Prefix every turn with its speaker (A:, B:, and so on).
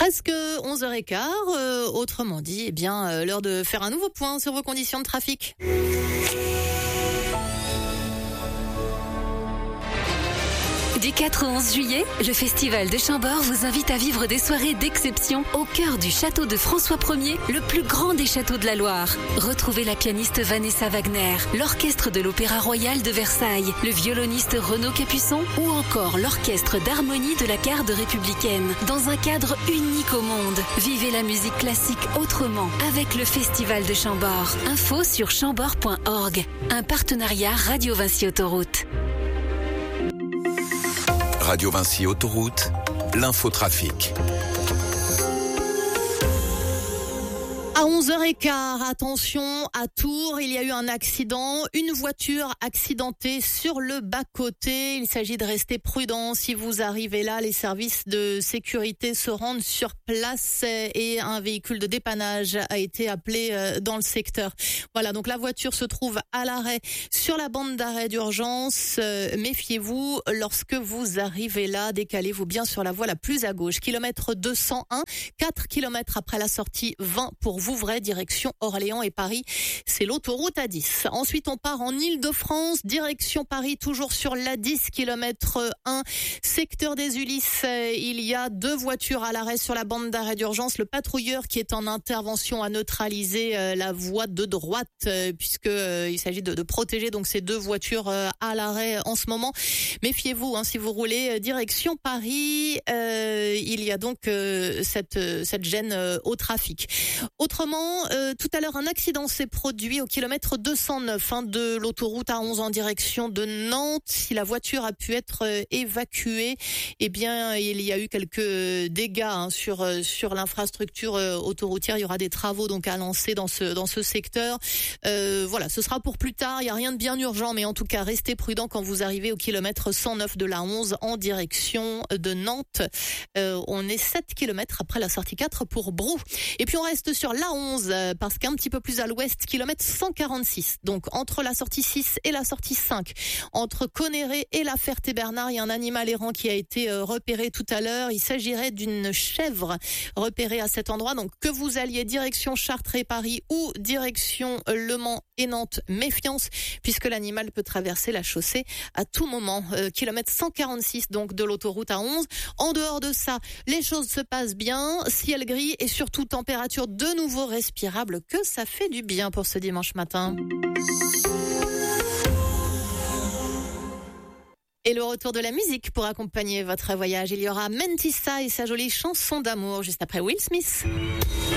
A: Presque 11h15, autrement dit, l'heure de faire un nouveau point sur vos conditions de trafic.
B: Du 4 au 11 juillet, le Festival de Chambord vous invite à vivre des soirées d'exception au cœur du château de François Ier, le plus grand des châteaux de la Loire. Retrouvez la pianiste Vanessa Wagner, l'orchestre de l'Opéra Royal de Versailles, le violoniste Renaud Capuçon ou encore l'orchestre d'harmonie de la Garde républicaine. Dans un cadre unique au monde, vivez la musique classique autrement avec le Festival de Chambord. Info sur chambord.org. Un partenariat Radio Vinci Autoroute.
C: Radio Vinci Autoroute, l'infotrafic.
A: À 11h15, attention, à Tours, il y a eu un accident, une voiture accidentée sur le bas-côté. Il s'agit de rester prudent. Si vous arrivez là, les services de sécurité se rendent sur place et un véhicule de dépannage a été appelé dans le secteur. Voilà, donc la voiture se trouve à l'arrêt sur la bande d'arrêt d'urgence. Méfiez-vous lorsque vous arrivez là, décalez-vous bien sur la voie la plus à gauche. Kilomètre 201, 4 kilomètres après la sortie 20 pour vous. Vouvray, direction Orléans et Paris, c'est l'autoroute A10. Ensuite, on part en Île-de-France, direction Paris, toujours sur l'A10, kilomètre 1, secteur des Ulysses. Il y a 2 voitures à l'arrêt sur la bande d'arrêt d'urgence. Le patrouilleur qui est en intervention a neutralisé la voie de droite, puisqu'il s'agit de protéger donc ces 2 voitures à l'arrêt en ce moment. Méfiez-vous, si vous roulez direction Paris, il y a donc cette gêne au trafic. Autrement, tout à l'heure, un accident s'est produit au kilomètre 209 de l'autoroute A11 en direction de Nantes. Si la voiture a pu être évacuée, il y a eu quelques dégâts sur l'infrastructure autoroutière. Il y aura des travaux donc à lancer dans ce secteur. Voilà, ce sera pour plus tard. Il n'y a rien de bien urgent, mais en tout cas, restez prudent quand vous arrivez au kilomètre 109 de l'A11 en direction de Nantes. On est 7 kilomètres après la sortie 4 pour Brou. Et puis on reste sur l'A11 parce qu'un petit peu plus à l'ouest, kilomètre 146. Donc entre la sortie 6 et la sortie 5, entre Conneré et la Ferté-Bernard, il y a un animal errant qui a été repéré tout à l'heure. Il s'agirait d'une chèvre repérée à cet endroit. Donc que vous alliez direction Chartres et Paris ou direction Le Mans et Nantes, méfiance puisque l'animal peut traverser la chaussée à tout moment. Kilomètre 146 donc de l'autoroute A11. En dehors de ça, les choses se passent bien, ciel gris et surtout température de nouveau respirable, que ça fait du bien pour ce dimanche matin. Et le retour de la musique pour accompagner votre voyage. Il y aura Mentissa et sa jolie chanson d'amour juste après Will Smith.